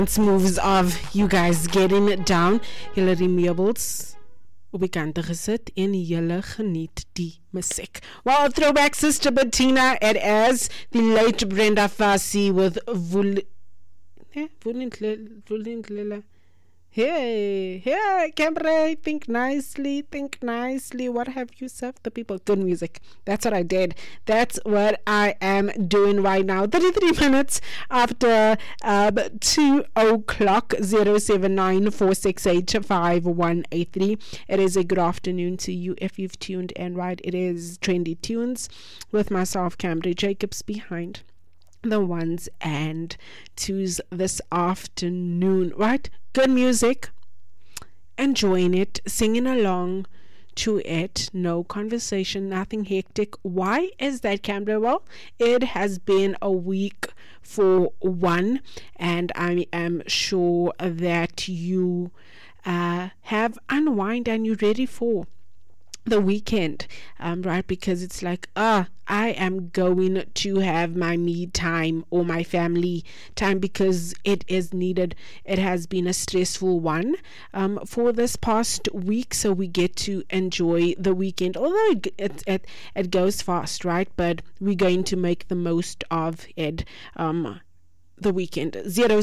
Moves of you guys getting it down. Julle meubels op die kante gesit en julle geniet die musiek. Well, throwback Sister Bettina, it is the late Brenda Fassie with Vulindlela. Hey, Cambre, think nicely. What have you served the people? Good music. That's what I did. That's what I am doing right now. 33 minutes after 2 o'clock, 079-468-5183. It is a good afternoon to you if you've tuned in right. It is Trendy Tunes with myself, Cambre Jacobs, behind the ones and twos this afternoon, right? Good music, enjoying it, singing along to it, no conversation, nothing hectic. Why is that, Canberra? Well, it has been a week for one, and I am sure that you have unwind and you're ready for the weekend, right? Because it's like, I am going to have my me time or my family time because it is needed. It has been a stressful one for this past week, so we get to enjoy the weekend, although it goes fast, right? But we're going to make the most of it. The weekend.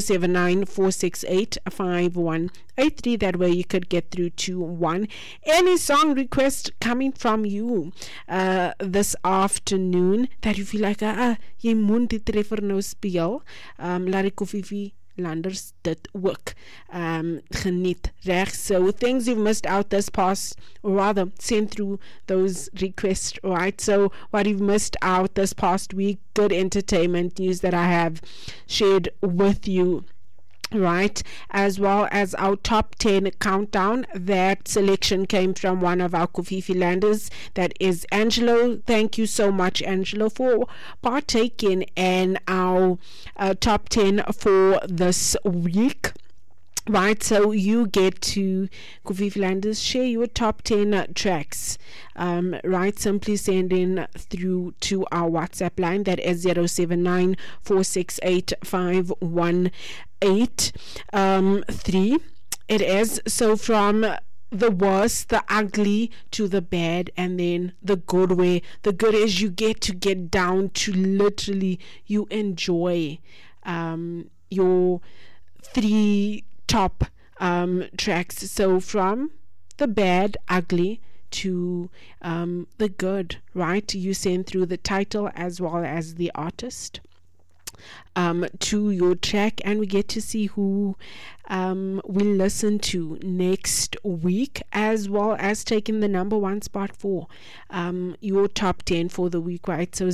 079-468-5183. That way you could get through to one. Any song request coming from you this afternoon that you feel like jy moet dit treffer nou speel. Larry Kofifi Landers dit ook geniet reg. So things you've missed out this past, or rather send through those requests, right? So what you've missed out this past week, good entertainment news that I have shared with you, right? As well as our top 10 countdown. That selection came from one of our Kofifi Landers, that is Angelo. Thank you so much, Angelo, for partaking in our top 10 for this week. Right, so you get to Kofifi Landers, share your top 10 tracks, right? Simply send in through to our WhatsApp line, that is 079-468-5183. It is so from the worst, the ugly, to the bad, and then the good way. The good is you get to get down to literally you enjoy your three top tracks. So from the bad, ugly, to the good, right? You send through the title as well as the artist to your track, and we get to see who we listen to next week, as well as taking the number one spot for your top 10 for the week, right? So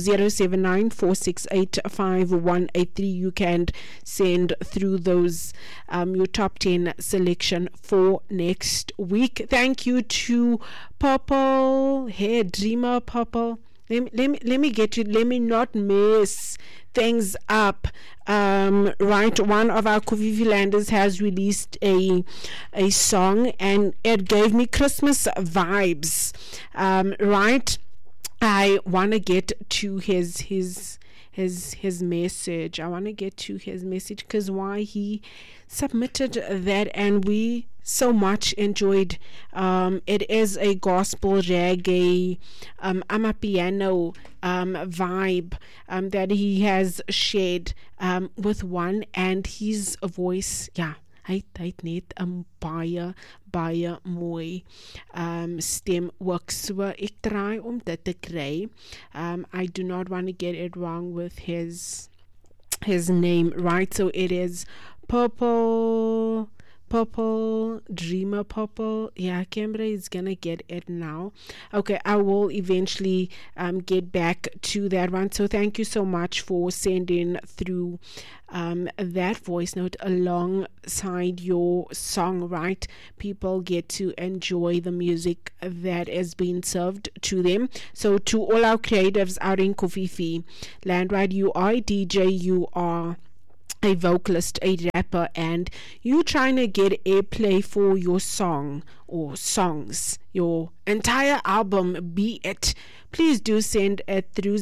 079-468-5183. You can send through those your top 10 selection for next week. Thank you to Purple Hair Dreamer. Purple, let me get you, let me not mess things up, right? One of our Kofifi Landers has released a song, and it gave me Christmas vibes, right? I want to get to his message. I want to get to his message because why he submitted that, and we so much enjoyed. It is a gospel reggae amapiano vibe that he has shared with one, and his voice, hy het net 'n baie mooi stem ook, so ek try om dit te kry. I do not want to get it wrong with his name, right? So it is Purple Dreamer. Purple, Camera is gonna get it now. Okay, I will eventually get back to that one. So thank you so much for sending through that voice note alongside your song, right? People get to enjoy the music that is being served to them. So to all our creatives out in Kofifi land, right? You are a DJ, you are a vocalist, a rapper, and you trying to get airplay for your song or songs, your entire album, be it, please do send it through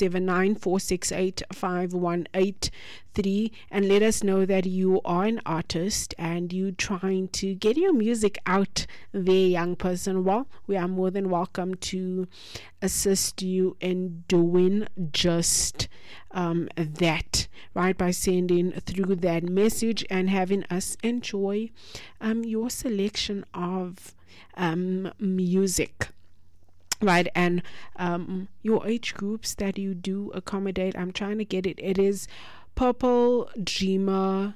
0794685183 and let us know that you are an artist and you trying to get your music out there, young person. Well, we are more than welcome to assist you in doing just that, right, by sending through that message and having us enjoy your selection of music, right? And your age groups that you do accommodate, I'm trying to get it. It is Purple Dreamer.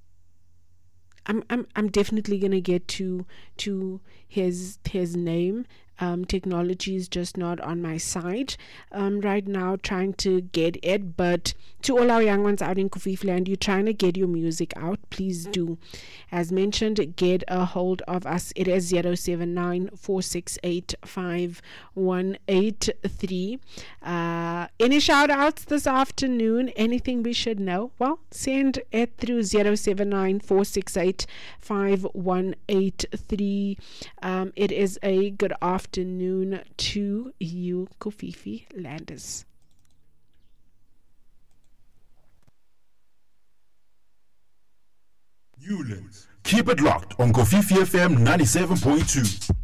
I'm definitely gonna get to his name. Technology is just not on my side right now, trying to get it. But to all our young ones out in Kofifi Land, you're trying to get your music out, please do, as mentioned, get a hold of us. It is 0794685183. Any shout outs this afternoon? Anything we should know? Well, send it through 0794685183. It is a good afternoon to you, Kofifi Landers. Keep it locked on Kofifi FM 97.2.